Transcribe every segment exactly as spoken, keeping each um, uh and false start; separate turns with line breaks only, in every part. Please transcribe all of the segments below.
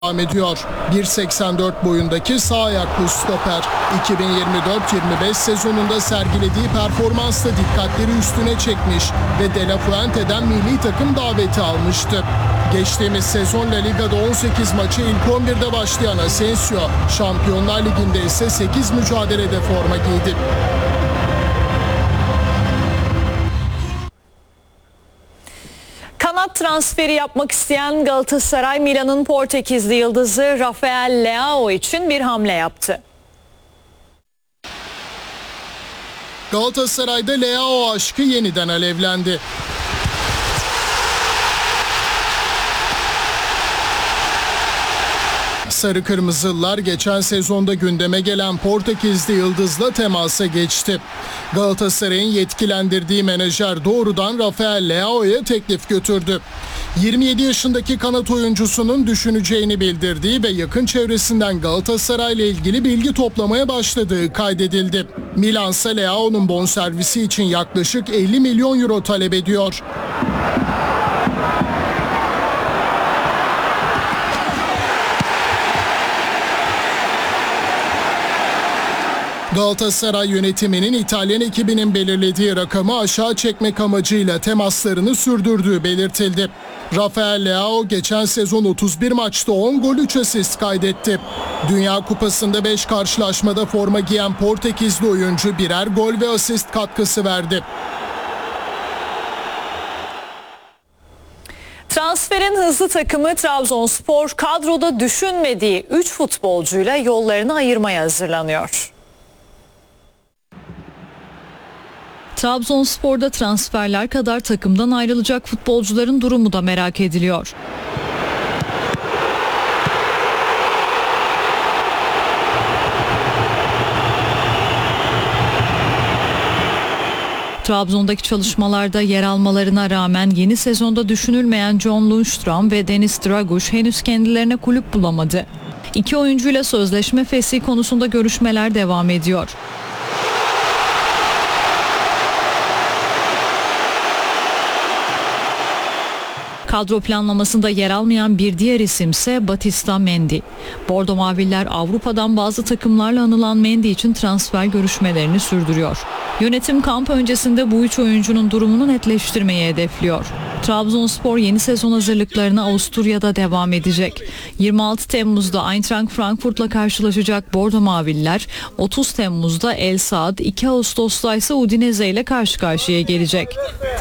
devam ediyor. bir seksen dört boyundaki sağ ayaklı stoper iki bin yirmi dört yirmi beş sezonunda sergilediği performansla dikkatleri üstüne çekmiş ve De La Fuente'den milli takım daveti almıştı. Geçtiğimiz sezon La Liga'da on sekiz maçı ilk on birde başlayan Asensio, Şampiyonlar Ligi'nde ise sekiz mücadelede forma giydi.
Kanat transferi yapmak isteyen Galatasaray, Milan'ın Portekizli yıldızı Rafael Leao için bir hamle yaptı.
Galatasaray'da Leao aşkı yeniden alevlendi. Sarı Kırmızılılar geçen sezonda gündeme gelen Portekizli yıldızla temasa geçti. Galatasaray'ın yetkilendirdiği menajer doğrudan Rafael Leao'ya teklif götürdü. yirmi yedi yaşındaki kanat oyuncusunun düşüneceğini bildirdiği ve yakın çevresinden Galatasaray'la ilgili bilgi toplamaya başladığı kaydedildi. Milan ise Leao'nun bonservisi için yaklaşık elli milyon euro talep ediyor. Galatasaray yönetiminin İtalyan ekibinin belirlediği rakamı aşağı çekmek amacıyla temaslarını sürdürdüğü belirtildi. Rafael Leao geçen sezon otuz bir maçta on gol üç asist kaydetti. Dünya Kupası'nda beş karşılaşmada forma giyen Portekizli oyuncu birer gol ve asist katkısı verdi.
Transferin hızlı takımı Trabzonspor kadroda düşünmediği üç futbolcuyla yollarını ayırmaya hazırlanıyor.
Trabzonspor'da transferler kadar takımdan ayrılacak futbolcuların durumu da merak ediliyor. Trabzon'daki çalışmalarda yer almalarına rağmen yeni sezonda düşünülmeyen John Lundstram ve Deniz Draguş henüz kendilerine kulüp bulamadı. İki oyuncuyla sözleşme fesih konusunda görüşmeler devam ediyor. Kadro planlamasında yer almayan bir diğer isimse Batista Mendy. Bordo Maviller Avrupa'dan bazı takımlarla anılan Mendy için transfer görüşmelerini sürdürüyor. Yönetim kamp öncesinde bu üç oyuncunun durumunu netleştirmeyi hedefliyor. Trabzonspor yeni sezon hazırlıklarına Avusturya'da devam edecek. yirmi altı Temmuz'da Eintracht Frankfurt'la karşılaşacak Bordo Maviller, otuz Temmuz'da El Saad, iki Ağustos'ta ise Udinese ile karşı karşıya gelecek.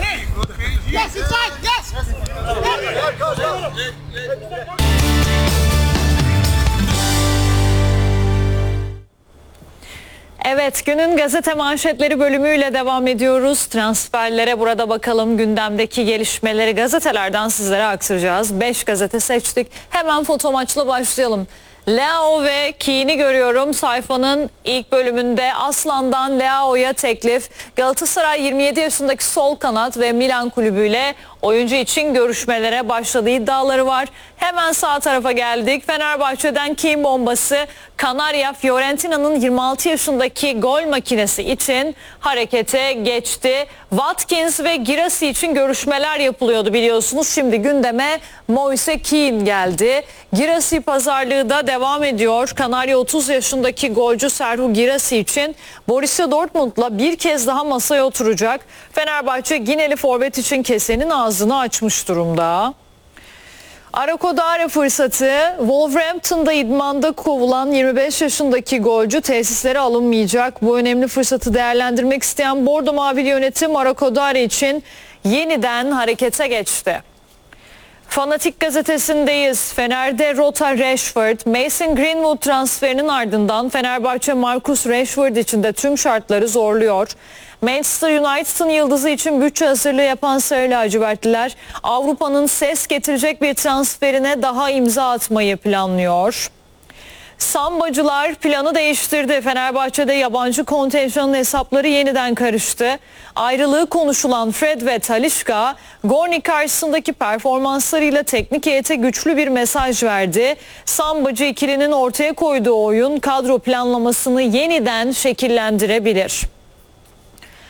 Evet, günün gazete manşetleri bölümüyle devam ediyoruz. Transferlere burada bakalım, gündemdeki gelişmeleri gazetelerden sizlere aktaracağız. beş gazete seçtik. Hemen foto maçla başlayalım. Leao ve Keane'i görüyorum sayfanın ilk bölümünde. Aslan'dan Leao'ya teklif. Galatasaray yirmi yedi yaşındaki sol kanat ve Milan kulübüyle oyuncu için görüşmelere başladığı iddiaları var. Hemen sağ tarafa geldik. Fenerbahçe'den Keane bombası. Kanarya Fiorentina'nın yirmi altı yaşındaki gol makinesi için harekete geçti. Watkins ve Girassi için görüşmeler yapılıyordu biliyorsunuz. Şimdi gündeme Moise Keane geldi. Girassi pazarlığı da devam ediyor. Kanarya otuz yaşındaki golcü Serhou Girassi için Borussia Dortmund'la bir kez daha masaya oturacak. Fenerbahçe Gineli forvet için kesenin ağzını açmış durumda. Arakodare fırsatı. Wolverhampton'da idmanda kovulan yirmi beş yaşındaki golcü tesislere alınmayacak. Bu önemli fırsatı değerlendirmek isteyen Bordo Mavili yönetim Arakodare için yeniden harekete geçti. Fanatik gazetesindeyiz. Fener'de rota Rashford. Mason Greenwood transferinin ardından Fenerbahçe Marcus Rashford için de tüm şartları zorluyor. Manchester United'ın yıldızı için bütçe hazırlığı yapan Sarı Lacivertliler Avrupa'nın ses getirecek bir transferine daha imza atmayı planlıyor. Sambacılar planı değiştirdi. Fenerbahçe'de yabancı kontenjanın hesapları yeniden karıştı. Ayrılığı konuşulan Fred ve Talisca, Gornik karşısındaki performanslarıyla teknik heyete güçlü bir mesaj verdi. Sambacı ikilinin ortaya koyduğu oyun kadro planlamasını yeniden şekillendirebilir.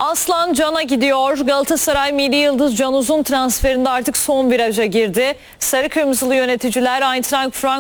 Aslan Can'a gidiyor. Galatasaray milli yıldız Can Uzun transferinde artık son viraja girdi. Sarı kırmızılı yöneticiler Eintracht Frankfurt